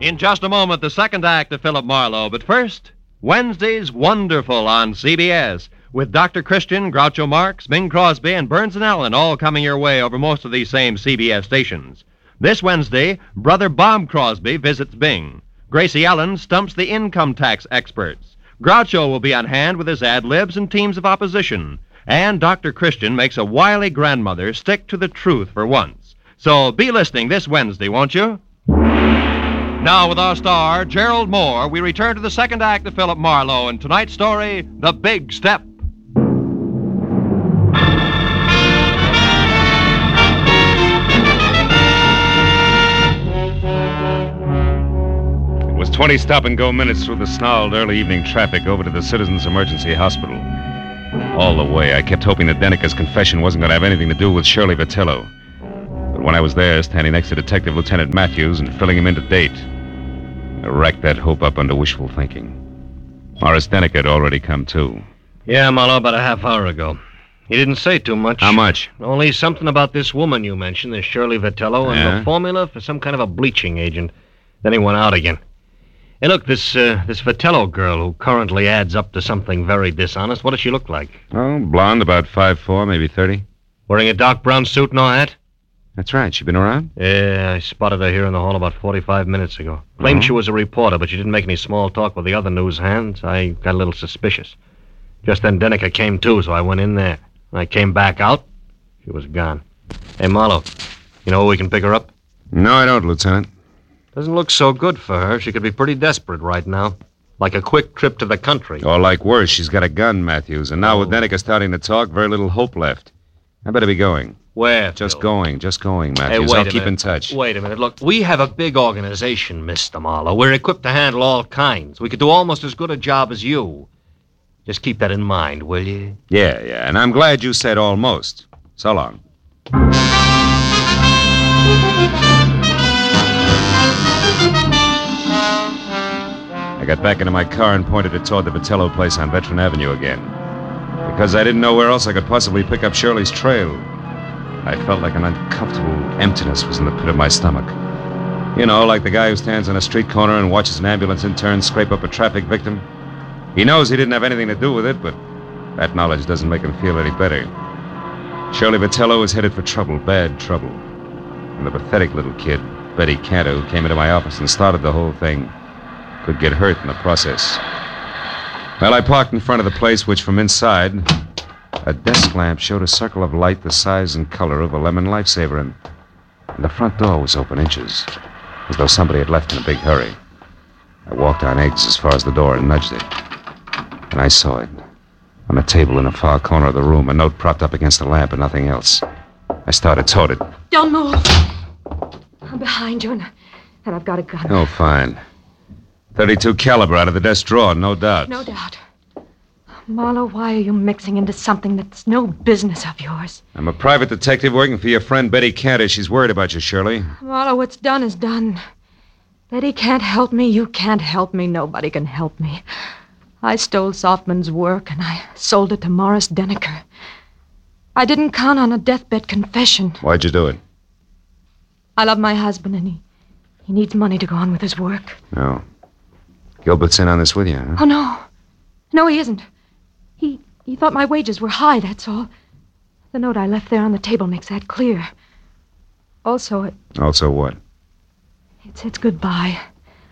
In just a moment, the second act of Philip Marlowe. But first, Wednesday's Wonderful on CBS, with Dr. Christian, Groucho Marx, Bing Crosby, and Burns and Allen all coming your way over most of these same CBS stations. This Wednesday, Brother Bob Crosby visits Bing. Gracie Allen stumps the income tax experts. Groucho will be on hand with his ad-libs and teams of opposition. And Dr. Christian makes a wily grandmother stick to the truth for once. So be listening this Wednesday, won't you? Now, with our star, Gerald Moore, we return to the second act of Philip Marlowe and tonight's story, The Big Step. It was 20 stop-and-go minutes through the snarled early evening traffic over to the Citizens Emergency Hospital. All the way, I kept hoping that Denica's confession wasn't going to have anything to do with Shirley Vitello. But when I was there, standing next to Detective Lieutenant Matthews and filling him in to date, I racked that hope up under wishful thinking. Morris Denica had already come, too. Yeah, Marlowe, about a half hour ago. He didn't say too much. How much? Only something about this woman you mentioned, this Shirley Vitello, and the formula for some kind of a bleaching agent. Then he went out again. Hey, look, this Vitello girl who currently adds up to something very dishonest, what does she look like? Oh, blonde, about 5'4", maybe 30. Wearing a dark brown suit, no hat? That's right. She been around? Yeah, I spotted her here in the hall about 45 minutes ago. Claimed she was a reporter, but she didn't make any small talk with the other news hands. I got a little suspicious. Just then Denica came too, so I went in there. When I came back out, she was gone. Hey, Marlowe, you know where we can pick her up? No, I don't, Lieutenant. Doesn't look so good for her. She could be pretty desperate right now. Like a quick trip to the country. Or like worse, she's got a gun, Matthews. And now with Denica starting to talk, very little hope left. I better be going. Where, Just Phil? going, Matthews. Hey, wait I'll a keep minute. in touch. Wait a minute. Look, we have a big organization, Mr. Marlowe. We're equipped to handle all kinds. We could do almost as good a job as you. Just keep that in mind, will you? Yeah, and I'm glad you said almost. So long. I got back into my car and pointed it toward the Vitello place on Veteran Avenue again. Because I didn't know where else I could possibly pick up Shirley's trail. I felt like an uncomfortable emptiness was in the pit of my stomach. You know, like the guy who stands on a street corner and watches an ambulance intern scrape up a traffic victim. He knows he didn't have anything to do with it, but that knowledge doesn't make him feel any better. Shirley Vitello was headed for trouble, bad trouble. And the pathetic little kid, Betty Cantor, who came into my office and started the whole thing, could get hurt in the process. Well, I parked in front of the place, which from inside, a desk lamp showed a circle of light the size and color of a lemon lifesaver, and the front door was open inches, as though somebody had left in a big hurry. I walked on eggs as far as the door and nudged it. And I saw it. On a table in a far corner of the room, a note propped up against the lamp and nothing else. I started toward it. Don't move. I'm behind you, and I've got a gun. Oh, fine. .32 caliber out of the desk drawer, no doubt. No doubt. Marlowe, why are you mixing into something that's no business of yours? I'm a private detective working for your friend Betty Cantor. She's worried about you, Shirley. Marlowe, what's done is done. Betty can't help me. You can't help me. Nobody can help me. I stole Softman's work, and I sold it to Morris Denica. I didn't count on a deathbed confession. Why'd you do it? I love my husband, and he needs money to go on with his work. No. Gilbert's in on this with you, huh? Oh, no. No, he isn't. He thought my wages were high, that's all. The note I left there on the table makes that clear. Also, Also what? it says goodbye.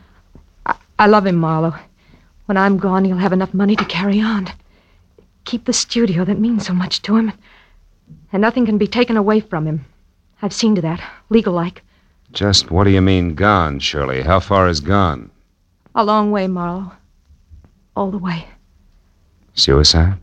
I love him, Marlowe. When I'm gone, he'll have enough money to carry on. Keep the studio that means so much to him. And nothing can be taken away from him. I've seen to that, legal-like. Just what do you mean gone, Shirley? How far is gone? A long way, Marlowe. All the way. Suicide?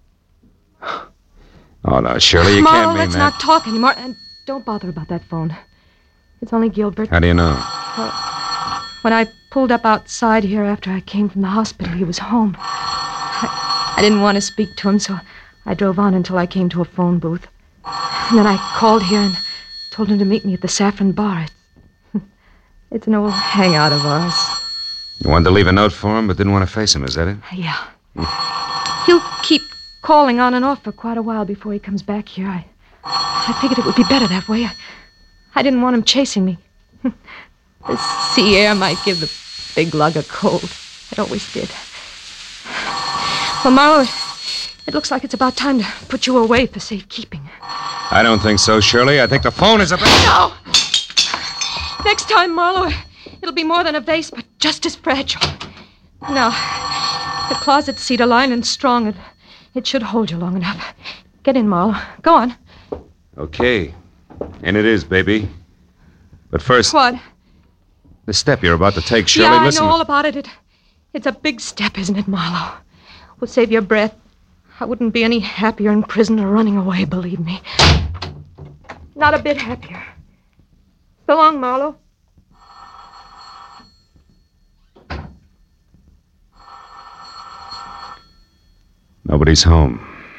Oh, no, Shirley, you Marlowe, can't mean let's that. not talk anymore. And don't bother about that phone. It's only Gilbert. How do you know? When I pulled up outside here after I came from the hospital, he was home. I didn't want to speak to him, so I drove on until I came to a phone booth. And then I called here and told him to meet me at the Saffron Bar. It's an old hangout of ours. You wanted to leave a note for him, but didn't want to face him, is that it? Yeah. He'll keep calling on and off for quite a while before he comes back here. I figured it would be better that way. I didn't want him chasing me. The sea air might give the big lug a cold. It always did. Well, Marlowe, it looks like it's about time to put you away for safekeeping. I don't think so, Shirley. I think the phone is a bit... No! Next time, Marlowe, it'll be more than a vase, but just as fragile. Now, the closet's cedar lined and strong. It should hold you long enough. Get in, Marlowe. Go on. Okay. And it is, baby. But first... What? The step you're about to take, Shirley, yeah, listen... I know all about it. It's a big step, isn't it, Marlowe? We'll save your breath. I wouldn't be any happier in prison or running away, believe me. Not a bit happier. So long, Marlowe. Nobody's home.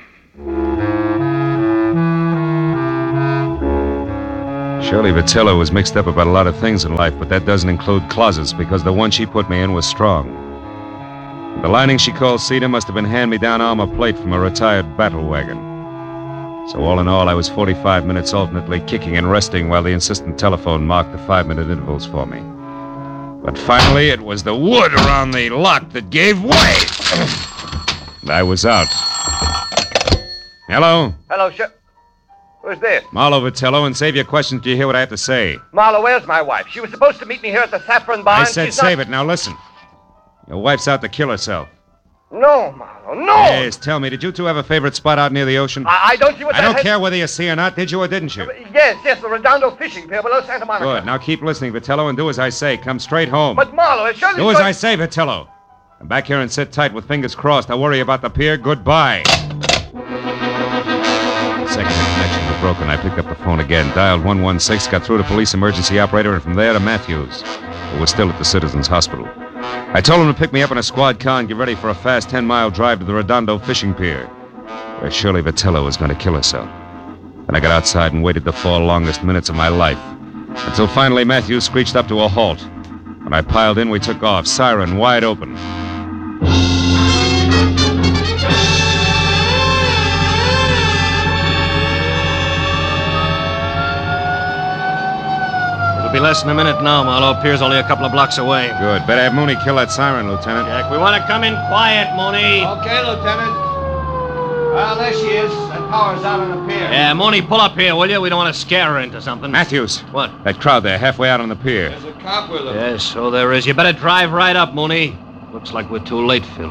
Shirley Vitello was mixed up about a lot of things in life, but that doesn't include closets because the one she put me in was strong. The lining she called cedar must have been hand-me-down armor plate from a retired battle wagon. So all in all, I was 45 minutes alternately kicking and resting while the insistent telephone marked the 5-minute intervals for me. But finally, it was the wood around the lock that gave way. I was out. Hello? Hello, who's this? Marlo Vitello, and save your questions till you hear what I have to say. Marla, where's my wife? She was supposed to meet me here at the Saffron Bar. I said save it. Now listen. Your wife's out to kill herself. No, Marlo, no! Yes, tell me, did you two have a favorite spot out near the ocean? I don't see what I don't care whether you see or not. Did you or didn't you? Yes, the Redondo fishing pier below Santa Monica. Good. Now keep listening, Vitello, and do as I say. Come straight home. But, Marlo, it surely... Do as I say, Vitello. Come back here and sit tight with fingers crossed. I'll worry about the pier. Goodbye. The second the connection was broken, I picked up the phone again, dialed 116, got through to police emergency operator, and from there to Matthews, who was still at the Citizens Hospital. I told him to pick me up in a squad car and get ready for a fast 10-mile drive to the Redondo fishing pier, where Shirley Vitello was going to kill herself. Then I got outside and waited the 4 longest minutes of my life, until finally Matthews screeched up to a halt. When I piled in, we took off, siren wide open. Be less than a minute now, Marlowe. Pier's only a couple of blocks away. Good. Better have Mooney kill that siren, Lieutenant. Jack, we want to come in quiet, Mooney. Okay, Lieutenant. Well, there she is. That power's out on the pier. Yeah, Mooney, pull up here, will you? We don't want to scare her into something. Matthews. What? That crowd there, halfway out on the pier. There's a cop with them. Yes, so there is. You better drive right up, Mooney. Looks like we're too late, Phil.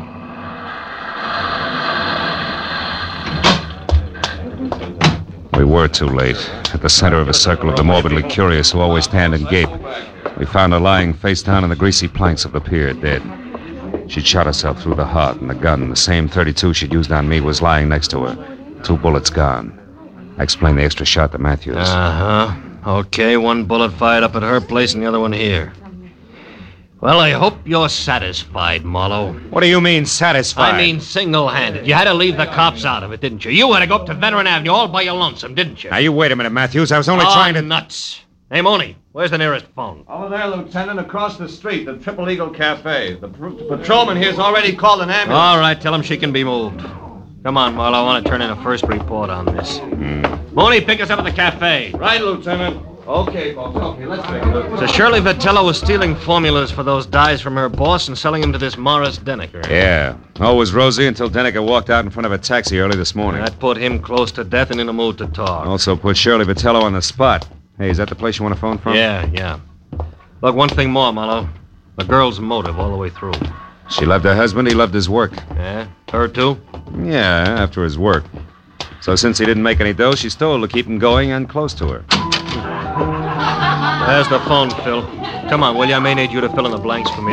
We were too late. At the center of a circle of the morbidly curious who always stand and gape, we found her lying face down on the greasy planks of the pier, dead. She'd shot herself through the heart, and the gun, the same .32 she'd used on me, was lying next to her. 2 bullets gone. I explained the extra shot to Matthews. Uh-huh. Okay, 1 bullet fired up at her place and the other one here. Well, I hope you're satisfied, Marlowe. What do you mean, satisfied? I mean single-handed. You had to leave the cops out of it, didn't you? You had to go up to Veteran Avenue all by your lonesome, didn't you? Now, you wait a minute, Matthews. I was only trying to... nuts. Hey, Mooney, where's the nearest phone? Over there, Lieutenant, across the street, the Triple Eagle Cafe. The patrolman here's already called an ambulance. All right, tell him she can be moved. Come on, Marlowe, I want to turn in a first report on this. Mooney, pick us up at the cafe. Right, Lieutenant. Okay, folks. Okay, let's make it. So Shirley Vitello was stealing formulas for those dyes from her boss and selling them to this Morris Denneker. Yeah. All was rosy until Denneker walked out in front of a taxi early this morning. That put him close to death and in a mood to talk. Also put Shirley Vitello on the spot. Hey, is that the place you want to phone from? Yeah. Look, one thing more, Marlowe. The girl's motive all the way through. She loved her husband, he loved his work. Yeah? Her too? Yeah, after his work. So since he didn't make any dough, she stole to keep him going and close to her. There's the phone, Phil. Come on, will you? I may need you to fill in the blanks for me.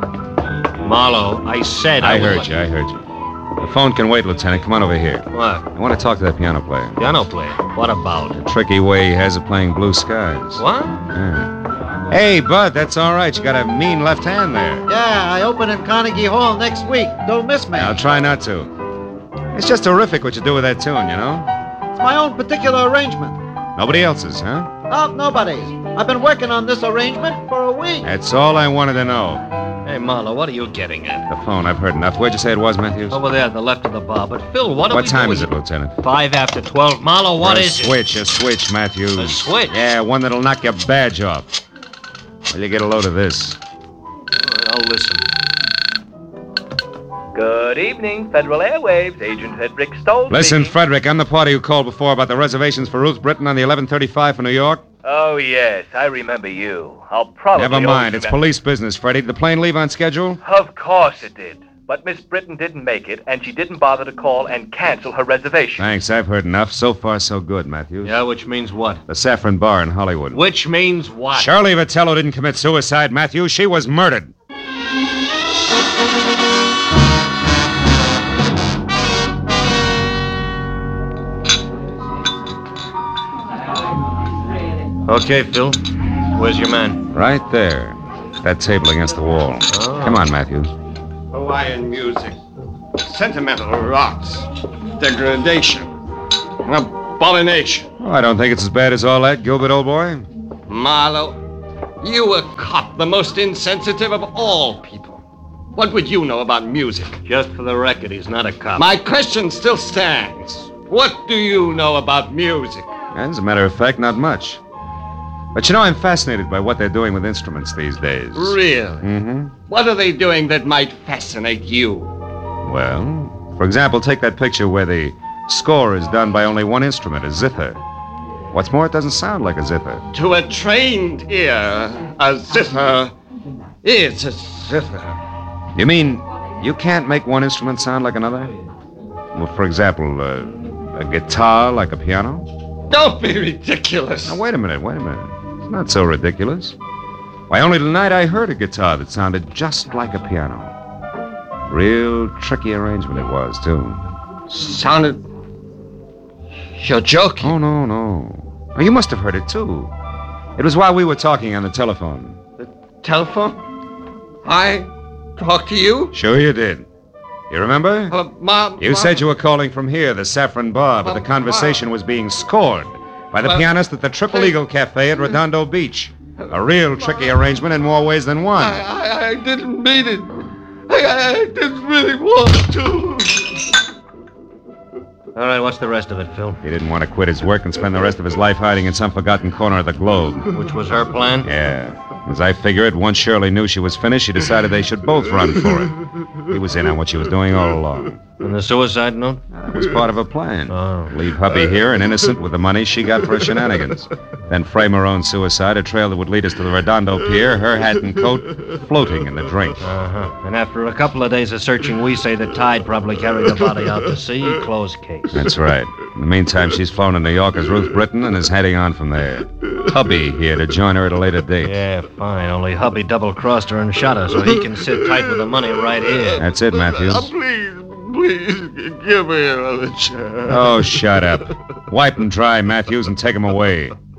Marlowe, I said I heard you. The phone can wait, Lieutenant. Come on over here. What? I want to talk to that piano player. Piano player? What about? The tricky way he has of playing Blue Skies. What? Yeah. Hey, Bud, that's all right. You got a mean left hand there. Yeah, I open in Carnegie Hall next week. Don't miss me. I'll try not to. It's just terrific what you do with that tune, you know? It's my own particular arrangement. Nobody else's, huh? No, nobody's. I've been working on this arrangement for a week. That's all I wanted to know. Hey, Marlowe, what are you getting at? The phone, I've heard enough. Where'd you say it was, Matthews? Over there, at the left of the bar. But, Phil, what are we What time doing? is it, Lieutenant? 5 after 12. Marlowe, what is it? A switch, Matthews. A switch? Yeah, one that'll knock your badge off. Will you get a load of this? All right, I'll listen. Good evening, Federal Airwaves. Agent Frederick Stoll. Listen, speaking. Frederick, I'm the party who called before about the reservations for Ruth Britton on the 11:35 for New York. Oh, yes, I remember you. I'll probably... Never mind. owe It's you- police business, Freddie. Did the plane leave on schedule? Of course it did. But Miss Britton didn't make it, and she didn't bother to call and cancel her reservation. Thanks. I've heard enough. So far, so good, Matthews. Yeah, which means what? The Saffron Bar in Hollywood. Which means what? Shirley Vitello didn't commit suicide, Matthews. She was murdered. Okay, Phil. Where's your man? Right there. That table against the wall. Oh. Come on, Matthews. Hawaiian music, sentimental rocks, degradation, abomination. Oh, I don't think it's as bad as all that, Gilbert, old boy. Marlowe, you a cop, the most insensitive of all people. What would you know about music? Just for the record, he's not a cop. My question still stands. What do you know about music? As a matter of fact, not much. But you know, I'm fascinated by what they're doing with instruments these days. Really? Mm-hmm. What are they doing that might fascinate you? Well, for example, take that picture where the score is done by only one instrument, a zither. What's more, it doesn't sound like a zither. To a trained ear, a zither is a zither. You mean you can't make one instrument sound like another? Well, for example, a guitar like a piano? Don't be ridiculous. Now, wait a minute. It's not so ridiculous. Why, only tonight I heard a guitar that sounded just like a piano. Real tricky arrangement it was, too. Sounded... You're joking. Oh, no. Oh, you must have heard it, too. It was while we were talking on the telephone. Telephone? I talked to you? Sure you did. You remember? You said you were calling from here, the Saffron Bar, but the conversation was being scored by the pianist at the Triple Eagle Cafe at Redondo Beach. A real tricky arrangement in more ways than one. I didn't mean it. I didn't really want to. All right, what's the rest of it, Phil? He didn't want to quit his work and spend the rest of his life hiding in some forgotten corner of the globe. Which was her plan? Yeah. As I figure it, once Shirley knew she was finished, she decided they should both run for it. He was in on what she was doing all along. And the suicide note? That was part of her plan. Oh. Leave hubby here and innocent with the money she got for her shenanigans. Then frame her own suicide, a trail that would lead us to the Redondo Pier, her hat and coat floating in the drink. Uh-huh. And after a couple of days of searching, we say the tide probably carried the body out to sea. Closed case. That's right. In the meantime, she's flown to New York as Ruth Britton and is heading on from there. Hubby here to join her at a later date. Yeah, fine. Only hubby double-crossed her and shot her so he can sit tight with the money right here. That's it, Matthews. Please, give me another chance. Oh, shut up. Wipe them dry, Matthews, and take them away.